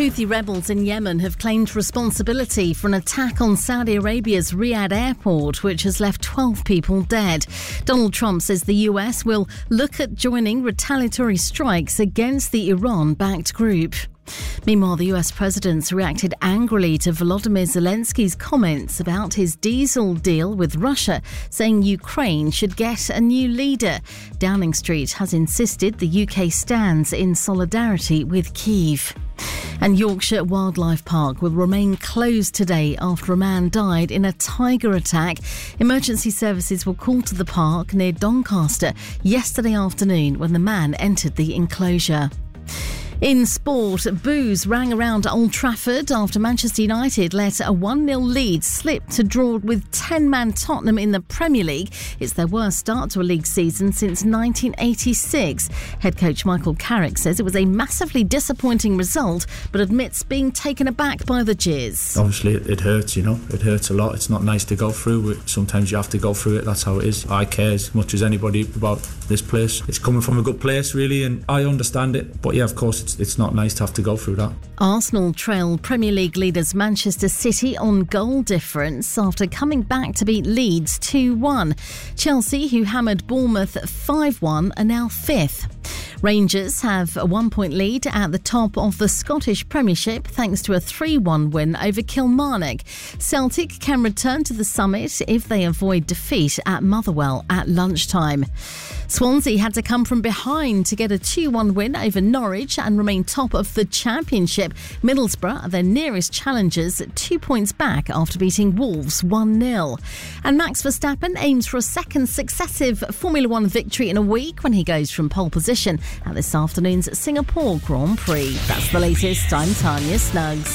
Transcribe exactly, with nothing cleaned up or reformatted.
Houthi rebels in Yemen have claimed responsibility for an attack on Saudi Arabia's Riyadh airport, which has left twelve people dead. Donald Trump says the U S will look at joining retaliatory strikes against the Iran-backed group. Meanwhile, the U S president's reacted angrily to Volodymyr Zelensky's comments about his diesel deal with Russia, saying Ukraine should get a new leader. Downing Street has insisted the U K stands in solidarity with Kyiv. And Yorkshire Wildlife Park will remain closed today after a man died in a tiger attack. Emergency services were called to the park near Doncaster yesterday afternoon when the man entered the enclosure. In sport, boos rang around Old Trafford after Manchester United let a one nil lead slip to draw with ten-man Tottenham in the Premier League. It's their worst start to a league season since nineteen eighty-six. Head coach Michael Carrick says it was a massively disappointing result, but admits being taken aback by the jeers. Obviously, it, it hurts, you know. It hurts a lot. It's not nice to go through. Sometimes you have to go through it. That's how it is. I care as much as anybody about this place. It's coming from a good place, really, and I understand it. But yeah, of course, it's It's not nice to have to go through that. Arsenal trail Premier League leaders Manchester City on goal difference after coming back to beat Leeds two one. Chelsea, who hammered Bournemouth five one, are now fifth. Rangers have a one-point lead at the top of the Scottish Premiership thanks to a three one win over Kilmarnock. Celtic can return to the summit if they avoid defeat at Motherwell at lunchtime. Swansea had to come from behind to get a two one win over Norwich and remain top of the Championship. Middlesbrough are their nearest challengers, two points back after beating Wolves one nil. And Max Verstappen aims for a second successive Formula One victory in a week when he goes from pole position at this afternoon's Singapore Grand Prix. That's the latest. I'm Tanya Snuggs.